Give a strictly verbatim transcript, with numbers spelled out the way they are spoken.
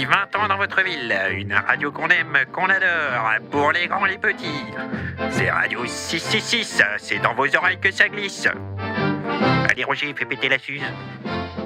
depuis vingt ans dans votre ville. Une radio qu'on aime, qu'on adore, pour les grands et les petits. C'est Radio six cent soixante-six, c'est dans vos oreilles que ça glisse. Allez Roger, fais péter la suze.